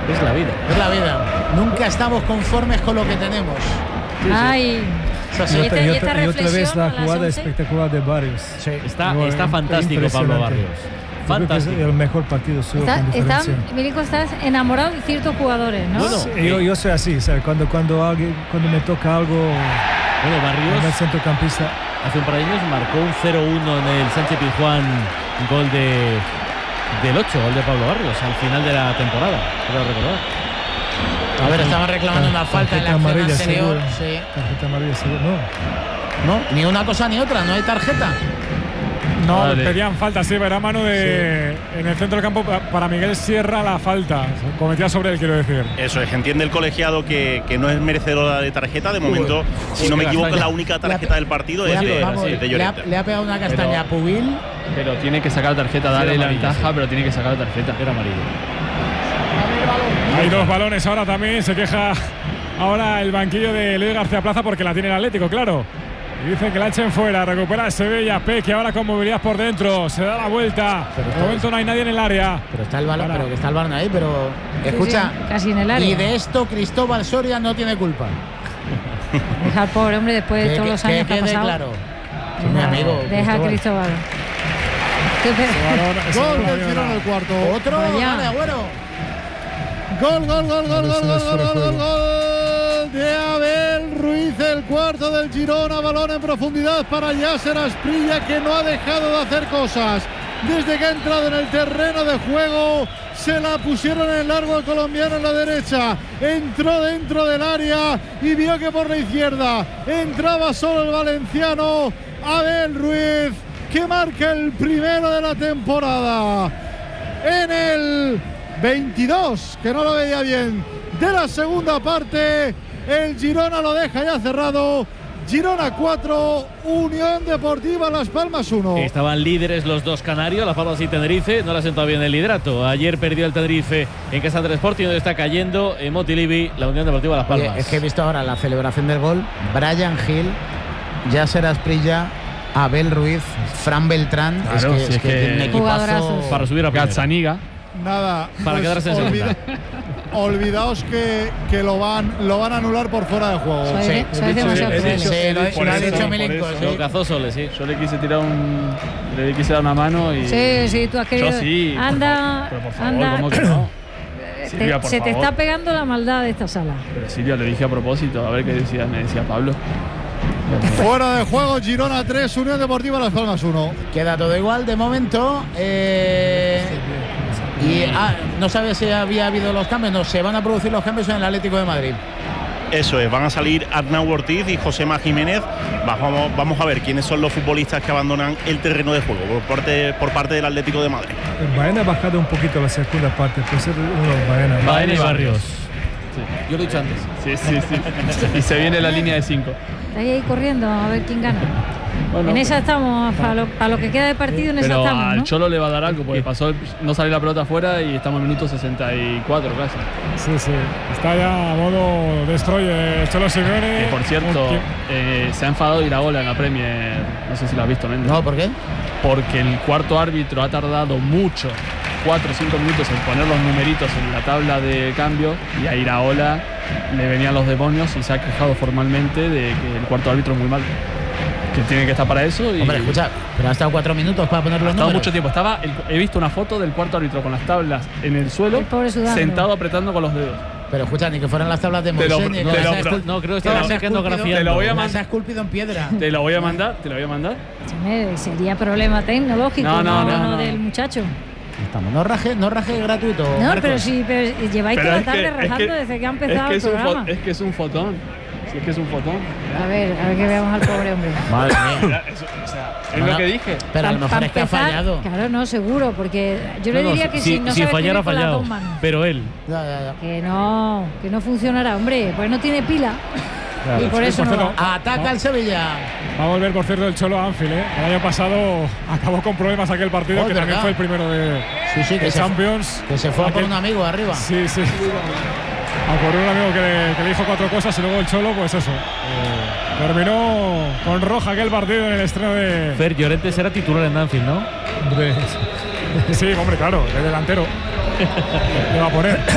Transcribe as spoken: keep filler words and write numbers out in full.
Es la vida. Es la vida. Nunca estamos conformes con lo que tenemos. Sí, Ay. Sí. Y, esta, y, esta y otra vez la jugada espectacular de Barrios. Sí. Está, está fantástico Pablo Barrios. Fantástico. Es el mejor partido suyo. Está, está, Milico, estás enamorado de ciertos jugadores, ¿no? Bueno, sí, yo, yo soy así, ¿sabes? Cuando, cuando, alguien, cuando me toca algo. Bueno, Barrios. El centrocampista. Hace un par de años marcó un cero uno en el Sánchez Pizjuán, gol de, del ocho, gol de Pablo Barrios, al final de la temporada, creo recordar. A ver, estaban reclamando una falta en la acción anterior. Sí. Tarjeta amarilla, seguro. No. No, ni una cosa ni otra, no hay tarjeta. No, vale. Pedían falta, sí, era mano de sí. En el centro del campo para Miguel Sierra la falta. Cometía sobre él, quiero decir. Eso es, entiende el colegiado que, que no es merecedora de tarjeta. De momento, Uy, si no me equivoco, la única tarjeta del partido es de, vamos, de, de Llorente. Le ha, le ha pegado una castaña pero, a Pubil. Pero tiene que sacar la tarjeta, darle la ventaja, sí. pero tiene que sacar la tarjeta. Era amarillo. Hay dos balones ahora también. Se queja ahora el banquillo de Luis García Plaza porque la tiene el Atlético, claro. Y dicen que la echen fuera, recupera el Sevilla, Peque ahora con movilidad por dentro, se da la vuelta. Pero de momento no hay nadie en el área. Pero está el balón, para. pero que está el balón ahí, pero escucha, sí, sí, casi en el área. Y de esto Cristóbal Soria no tiene culpa. Deja al pobre hombre después de que, todos los años que, que ha pasado. Claro. Deja, mi amigo. Deja a Cristóbal. Gol del Girona el cuarto. Otro, vale, Agüero. Gol, gol, gol, gol, gol, gol, gol, gol, gol, gol de Abel Ruiz, el cuarto del Girona, balón en profundidad para Yasser Asprilla, que no ha dejado de hacer cosas. Desde que ha entrado en el terreno de juego, se la pusieron en largo al colombiano en la derecha. Entró dentro del área y vio que por la izquierda entraba solo el valenciano Abel Ruiz, que marca el primero de la temporada. En el veintidós, que no lo veía bien, de la segunda parte, el Girona lo deja ya cerrado. Girona cuatro, Unión Deportiva Las Palmas uno. Estaban líderes los dos canarios, Las Palmas y Tenerife. No le ha sentado bien el liderato. Ayer perdió el Tenerife en casa del Sporting, donde está cayendo en Montilivi la Unión Deportiva Las Palmas. Oye, es que he visto ahora la celebración del gol. Brian Gil, Yasser Asprilla, Abel Ruiz, Fran Beltrán. Claro, es que, si es que tiene un equipazo para subir a Gazzaniga. Nada, para pues quedarse en segunda. Olvidaos que, que lo van lo van a anular por fuera de juego. Soy, sí, soy demasiado sí, sí, sí, lo, lo ha dicho Milenko. Lo cazó Sole, sí. Yo le quise tirar un. Le quise dar una mano y. Sí, sí, tú has querido. Yo sí. Anda. Pero por favor, anda. ¿cómo que no? Te, Silvia, por se favor. te está pegando la maldad de esta sala. Pero Silvia, le dije a propósito, a ver qué decía, me decía Pablo. Fuera de juego, Girona tres, Unión Deportiva Las Palmas uno. Queda todo igual de momento. Eh, y ah, no sabes si había habido los cambios. No, se van a producir los cambios en el Atlético de Madrid. Eso es, van a salir Arnau Ortiz y Josema Jiménez. Vamos, vamos a ver quiénes son los futbolistas que abandonan el terreno de juego por parte, por parte del Atlético de Madrid. El Baena ha bajado un poquito la segunda parte, puede ser uno Baena. Baena y Barrios. Sí. Yo lo he dicho antes. Sí, sí, sí. Y se viene la línea de cinco. Está ahí corriendo a ver quién gana. Bueno, en esa estamos, para lo, para lo que queda de partido, en esa pero estamos, ¿no? al Cholo le va a dar algo, porque pasó, no salió la pelota afuera y estamos en minuto sesenta y cuatro casi. Sí, sí. Está ya a modo destroyer el Cholo Simeone. Y por cierto, eh, se ha enfadado Iraola en la Premier. No sé si lo has visto, Méndez. No, ¿por qué? Porque el cuarto árbitro ha tardado mucho, cuatro o cinco minutos en poner los numeritos en la tabla de cambio, y a Iraola le venían los demonios y se ha quejado formalmente de que el cuarto árbitro es muy mal. Que tiene que estar para eso. Y hombre, escucha, pero ha estado cuatro minutos para poner los números. Ha estado mucho tiempo. Estaba, el, he visto una foto del cuarto árbitro con las tablas en el suelo, el sentado apretando con los dedos. Pero escucha, ni que fueran las tablas de Moisés. No, no, creo que estaba sacando gracia. Te lo voy a mandar. Se ha esculpido en piedra. Te lo voy a mandar, te lo voy a mandar. Sería problema tecnológico, no, no, no, no, no del muchacho. Estamos, no raje, no raje gratuito. No, Marcos. pero sí, pero lleváis pero toda la tarde que, rajando es que, desde que ha empezado es que el programa. Es, es que es un fotón. Si es que es un fotón. A ver, a ver que veamos al pobre hombre. Madre mía. Eso, o sea, es no, lo no, que dije. Pero a lo mejor es que ha fallado. Claro, no, seguro, porque yo no, le diría no, que si, si no si sabe fallara, ha con las fallado. dos manos. Pero él. Ya, ya, ya. Que no, que no funcionará, hombre, pues no tiene pila. Claro. Y por eso por no cierto, va. Ataca el Sevilla. Va a volver, por cierto, el Cholo a Anfield, ¿eh? El año pasado acabó con problemas aquel partido, oh, que también fue el primero de, sí, sí, de que Champions. Se que se fue aquel, por un amigo arriba. Sí, sí. A por un amigo que le, que le dijo cuatro cosas y luego el Cholo, pues eso. Eh, terminó con roja aquel partido en el estreno de. Fer Llorente será titular en Anfield, ¿no? Sí, hombre, claro, el delantero. Le va a poner.